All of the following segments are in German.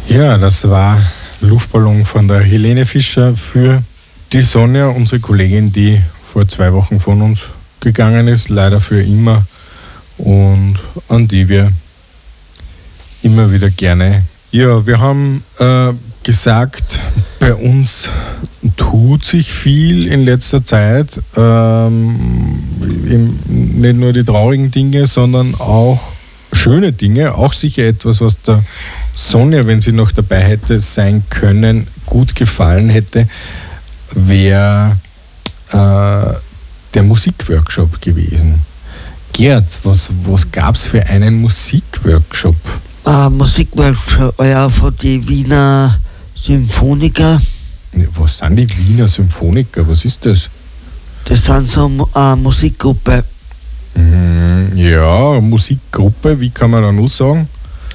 Ja, das war Luftballon von der Helene Fischer für die Sonja, unsere Kollegin, die vor 2 Wochen von uns gegangen ist, leider für immer, und an die wir immer wieder gerne. Ja, wir haben gesagt, bei uns tut sich viel in letzter Zeit, nicht nur die traurigen Dinge, sondern auch schöne Dinge, auch sicher etwas, was der Sonja, wenn sie noch dabei hätte sein können, gut gefallen hätte, wäre der Musikworkshop gewesen. Gerd, was gab es für einen Musikworkshop? Musikworkshop, ja, von den Wiener Symphoniker. Was sind die Wiener Symphoniker? Was ist das? Das sind so eine Musikgruppe. Ja, Musikgruppe, wie kann man da nur sagen?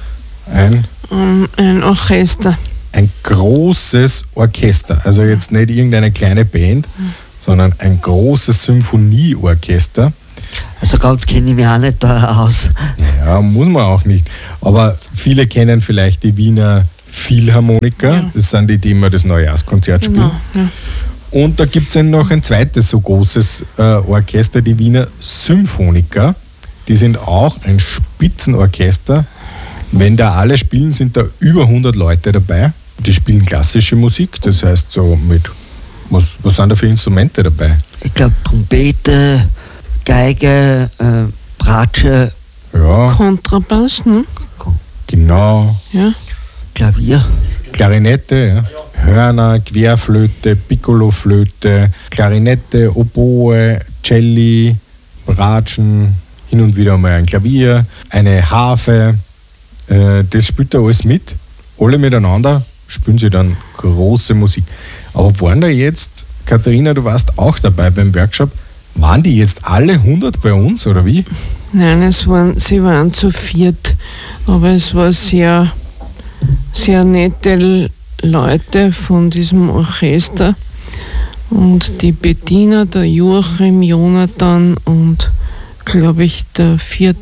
Ein Orchester. Ein großes Orchester. Also jetzt nicht irgendeine kleine Band, sondern ein großes Symphonieorchester. Also ganz kenne ich mich auch nicht da aus. Ja, muss man auch nicht. Aber viele kennen vielleicht die Wiener Philharmoniker. Ja. Das sind die immer das Neujahrskonzert spielen. Genau, ja. Und da gibt es noch ein zweites so großes Orchester, die Wiener Symphoniker. Die sind auch ein Spitzenorchester. Wenn da alle spielen, sind da über 100 Leute dabei. Die spielen klassische Musik, das heißt so mit, was sind da für Instrumente dabei? Ich glaube Trompete, Geige, Bratsche. Ja. Kontrabass, ne? Genau. Ja. Klavier. Klarinette, ja. Hörner, Querflöte, Piccoloflöte, Klarinette, Oboe, Celli, Bratschen, hin und wieder mal ein Klavier, eine Harfe. Das spielt da alles mit. Alle miteinander spielen sie dann große Musik. Aber waren da jetzt, Katharina, du warst auch dabei beim Workshop, waren die jetzt alle 100 bei uns oder wie? Nein, sie waren zu 4, aber es war sehr, sehr nette Leute von diesem Orchester und die Bettina, der Joachim, Jonathan und, glaube ich, die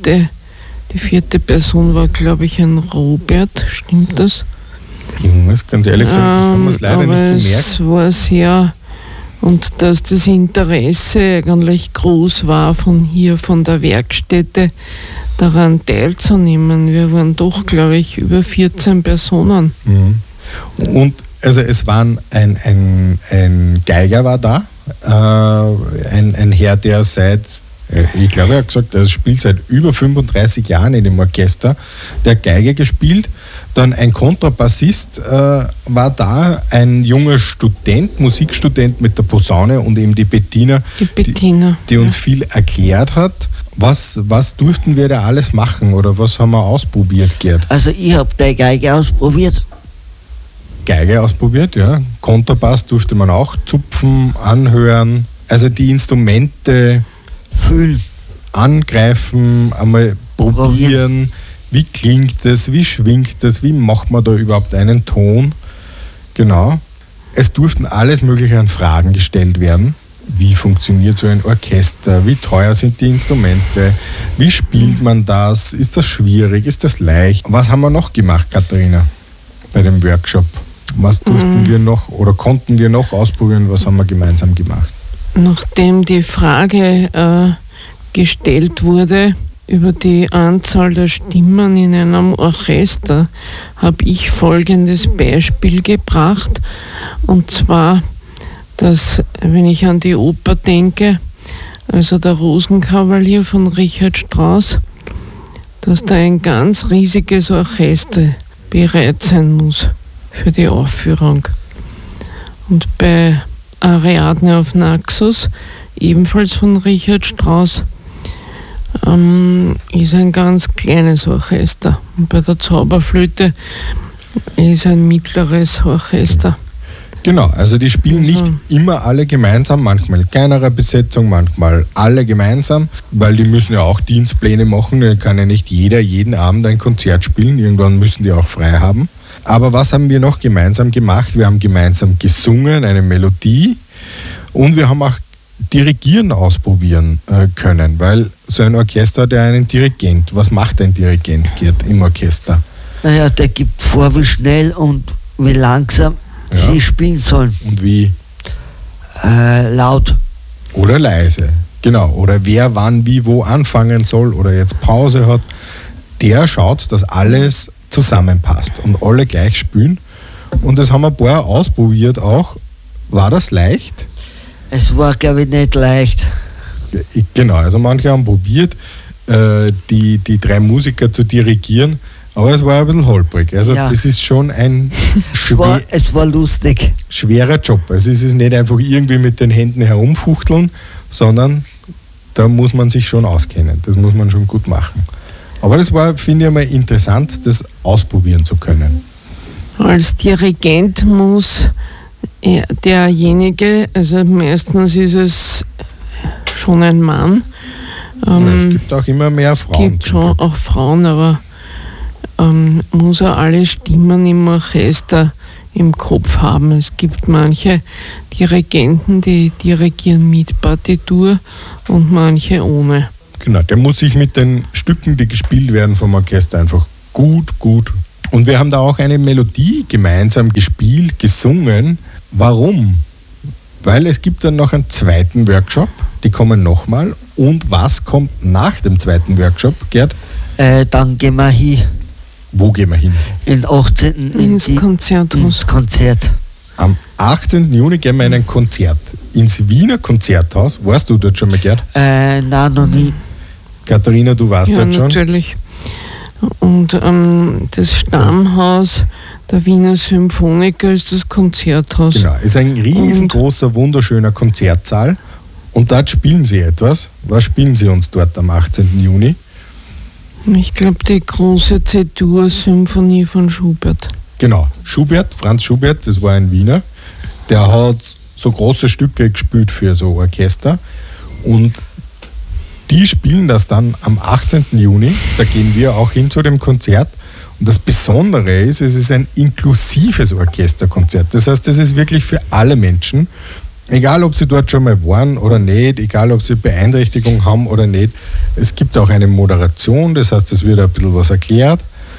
vierte Person war, glaube ich, ein Robert, stimmt das? Ich muss ganz ehrlich sagen, ich habe es leider nicht gemerkt. Es war sehr, und dass das Interesse eigentlich groß war von der Werkstätte, daran teilzunehmen. Wir waren doch, glaube ich, über 14 Personen. Mhm. Und also es waren ein Geiger war da, ein Herr, der ich glaube, er hat gesagt, er spielt seit über 35 Jahren in dem Orchester, der hat Geige gespielt. Dann ein Kontrabassist war da, ein junger Student, Musikstudent mit der Posaune und eben die Bettina, die uns viel erklärt hat. Was durften wir da alles machen oder was haben wir ausprobiert, Gerd? Also ich habe die Geige ausprobiert. Geige ausprobiert, ja. Kontrabass durfte man auch zupfen, anhören. Also die Instrumente fühlen, angreifen, einmal probieren. Wie klingt das, wie schwingt das, wie macht man da überhaupt einen Ton? Genau. Es durften alles Mögliche an Fragen gestellt werden. Wie funktioniert so ein Orchester? Wie teuer sind die Instrumente? Wie spielt man das? Ist das schwierig? Ist das leicht? Was haben wir noch gemacht, Katharina, bei dem Workshop? Was durften wir noch oder konnten wir noch ausprobieren? Was haben wir gemeinsam gemacht? Nachdem die Frage gestellt wurde über die Anzahl der Stimmen in einem Orchester, habe ich folgendes Beispiel gebracht. Und zwar, dass, wenn ich an die Oper denke, also der Rosenkavalier von Richard Strauss, dass da ein ganz riesiges Orchester bereit sein muss für die Aufführung. Und bei Ariadne auf Naxos, ebenfalls von Richard Strauss, ist ein ganz kleines Orchester. Und bei der Zauberflöte ist ein mittleres Orchester. Genau, also die spielen nicht immer alle gemeinsam, manchmal kleinere Besetzung, manchmal alle gemeinsam, weil die müssen ja auch Dienstpläne machen, da kann ja nicht jeder jeden Abend ein Konzert spielen, irgendwann müssen die auch frei haben. Aber was haben wir noch gemeinsam gemacht? Wir haben gemeinsam gesungen, eine Melodie, und wir haben auch Dirigieren ausprobieren können, weil so ein Orchester hat ja einen Dirigent. Was macht ein Dirigent, Gerd, im Orchester? Naja, der gibt vor, wie schnell und wie langsam Ja. sie spielen sollen. Und wie? Laut. Oder leise. Genau. Oder wer wann wie wo anfangen soll oder jetzt Pause hat, der schaut, dass alles zusammenpasst und alle gleich spielen. Und das haben ein paar ausprobiert auch. War das leicht? Es war, glaube ich, nicht leicht. Genau, also manche haben probiert, die drei Musiker zu dirigieren, aber es war ein bisschen holprig. Also Ja. das ist schon ein Es war lustig. schwerer Job. Also es ist nicht einfach irgendwie mit den Händen herumfuchteln, sondern da muss man sich schon auskennen. Das muss man schon gut machen. Aber das war, finde ich, mal interessant, das ausprobieren zu können. Als Dirigent muss derjenige, also meistens ist es schon ein Mann, Es gibt auch immer mehr Frauen. gibt schon auch Frauen, aber muss er alle Stimmen im Orchester im Kopf haben. Es gibt manche Dirigenten, die dirigieren mit Partitur und manche ohne. Genau, der muss sich mit den Stücken, die gespielt werden vom Orchester, einfach gut. Und wir haben da auch eine Melodie gemeinsam gespielt, gesungen. Warum? Weil es gibt dann noch einen zweiten Workshop, die kommen nochmal. Und was kommt nach dem zweiten Workshop, Gerd? Dann gehen wir hin. Wo gehen wir hin? In 18. Ins Konzerthaus. Ins Konzert. Am 18. Juni gehen wir in ein Konzert. Ins Wiener Konzerthaus. Warst du dort schon mal, Gerd? Nein, noch nie. Katharina, du warst Ja, dort schon? natürlich. Und das Stammhaus der Wiener Symphoniker ist das Konzerthaus. Genau, ist ein riesengroßer, wunderschöner Konzertsaal und dort spielen sie etwas. Was spielen sie uns dort am 18. Juni? Ich glaube, die große C-Dur-Symphonie von Schubert. Genau, Schubert, Franz Schubert, das war ein Wiener, der hat so große Stücke gespielt für so Orchester und die spielen das dann am 18. Juni, da gehen wir auch hin zu dem Konzert. Und das Besondere ist, es ist ein inklusives Orchesterkonzert. Das heißt, es ist wirklich für alle Menschen, egal ob sie dort schon mal waren oder nicht, egal ob sie Beeinträchtigung haben oder nicht. Es gibt auch eine Moderation, das heißt, es wird ein bisschen was erklärt.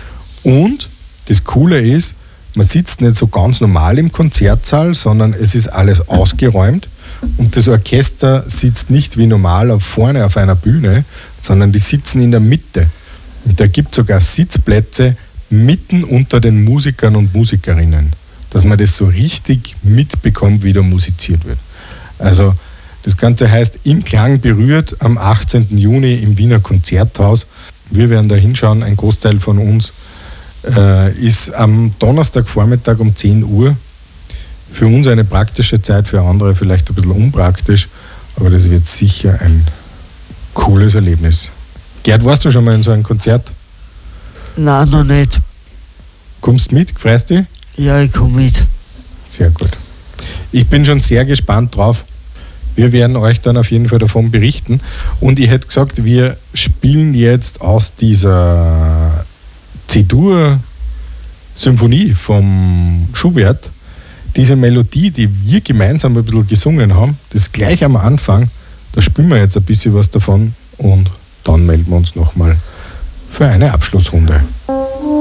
Und das Coole ist, man sitzt nicht so ganz normal im Konzertsaal, sondern es ist alles ausgeräumt. Und das Orchester sitzt nicht wie normal vorne auf einer Bühne, sondern die sitzen in der Mitte. Und da gibt es sogar Sitzplätze mitten unter den Musikern und Musikerinnen, dass man das so richtig mitbekommt, wie da musiziert wird. Also das Ganze heißt Im Klang berührt am 18. Juni im Wiener Konzerthaus. Wir werden da hinschauen, ein Großteil von uns ist am Donnerstagvormittag um 10 Uhr. Für uns eine praktische Zeit, für andere vielleicht ein bisschen unpraktisch, aber das wird sicher ein cooles Erlebnis. Gerd, warst du schon mal in so einem Konzert? Nein, noch nicht. Kommst mit? Freust dich? Ja, ich komme mit. Sehr gut. Ich bin schon sehr gespannt drauf. Wir werden euch dann auf jeden Fall davon berichten. Und ich hätte gesagt, wir spielen jetzt aus dieser C-Dur-Symphonie vom Schubert diese Melodie, die wir gemeinsam ein bisschen gesungen haben, das gleich am Anfang, da spielen wir jetzt ein bisschen was davon und dann melden wir uns nochmal für eine Abschlussrunde.